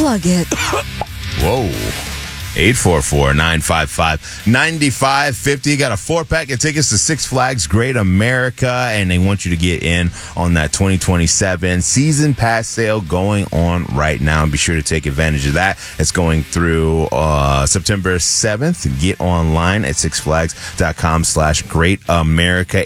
Plug it. Whoa. 844-955-9550. Got a 4-pack of tickets to Six Flags Great America, and they want you to get in on that 2027 season pass sale going on right now. And be sure to take advantage of that. It's going through September 7th. Get online at sixflags.com/Great America.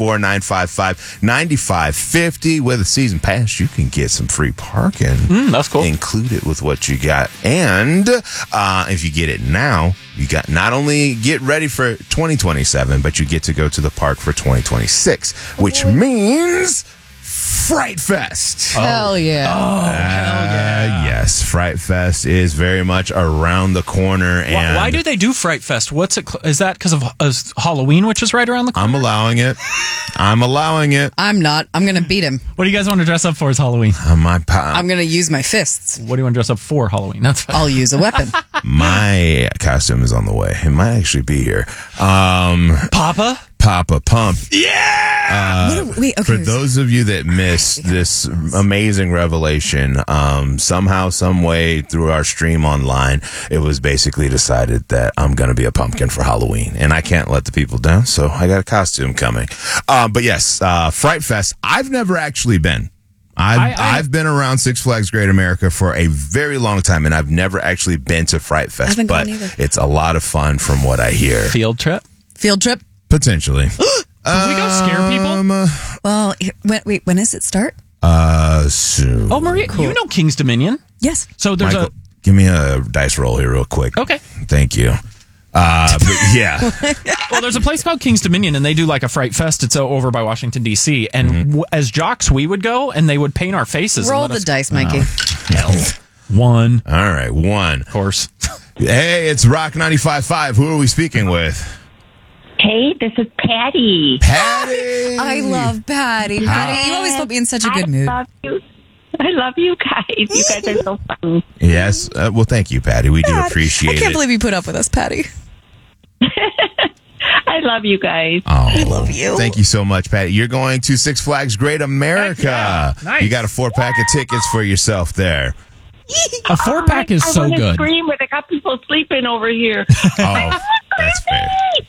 844-955-9550. With a season pass, you can get some free parking. That's cool. Included with what you got. And if you get it now, you got not only get ready for 2027, but you get to go to the park for 2026, which means Fright Fest. Hell yeah. Yes, Fright Fest is very much around the corner. And Why do they do Fright Fest? Is that because of Halloween, which is right around the corner? I'm allowing it. I'm not. I'm going to beat him. What do you guys want to dress up for as Halloween? I'm going to use my fists. What do you want to dress up for Halloween? That's fine. I'll use a weapon. My costume is on the way. It might actually be here. Papa Pump. For Wait, those of you that missed this amazing revelation, somehow, some way through our stream online, it was basically decided that I'm going to be a pumpkin for Halloween, and I can't let the people down, so I got a costume coming. But yes, Fright Fest, I've never actually been. I've been around Six Flags Great America for a very long time, and I've never actually been to Fright Fest, but it's a lot of fun from what I hear. Field trip? Potentially. Can we go scare people? Well, when does it start? Soon. Oh, Maria, you know King's Dominion? Yes. So there's Michael, give me a dice roll here real quick. Okay. Thank you. But yeah. Well, there's a place called King's Dominion, and they do like a Fright Fest. It's over by Washington, D.C. And as jocks, we would go, and they would paint our faces. Roll the dice, Mikey. One. All right, one. Of course. Hey, it's Rock 95.5. Who are we speaking with? Hey, this is Patty. Patty! I love Patty. Patty, you always put me in such a good mood. I love you guys. You guys are so fun. Yes. Well, thank you, Patty. We do appreciate it. I can't believe you put up with us, Patty. I love you guys. Oh, I love you. Thank you so much, Patty. You're going to Six Flags Great America. Yeah. Nice. You got a 4-pack of tickets for yourself there. A 4-pack is so I want to good. scream, but I got people sleeping over here. Oh, that's fair.